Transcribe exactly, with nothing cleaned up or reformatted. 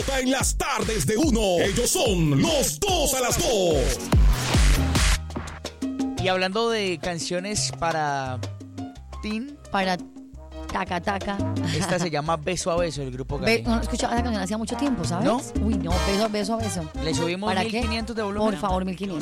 En las tardes de uno, ellos son los dos a las dos. Y hablando de canciones para teen, Para taca taca. esta se llama Beso a Beso, el grupo Gali. Be- no escuchaba esa canción hacía mucho tiempo, ¿sabes? ¿No? Uy, no, beso, beso a beso. Le subimos ¿Para mil qué? quinientos de volumen. Por favor, mil quinientos.